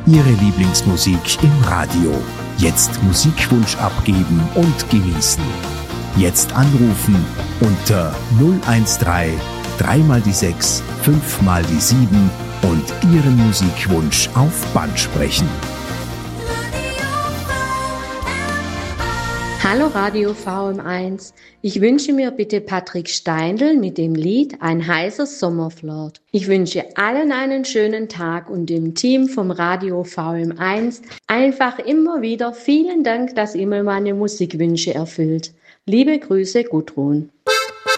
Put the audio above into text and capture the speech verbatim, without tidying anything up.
Ihre Lieblingsmusik im Radio. Jetzt Musikwunsch abgeben und genießen. Jetzt anrufen unter null eins drei, drei mal die sechs, fünf mal die sieben und Ihren Musikwunsch auf Band sprechen. Hallo Radio V M eins, ich wünsche mir bitte Patrick Steindl mit dem Lied Ein heißer Sommerflirt. Ich wünsche allen einen schönen Tag und dem Team vom Radio V M eins einfach immer wieder vielen Dank, dass ihr mir meine Musikwünsche erfüllt. Liebe Grüße, Gudrun.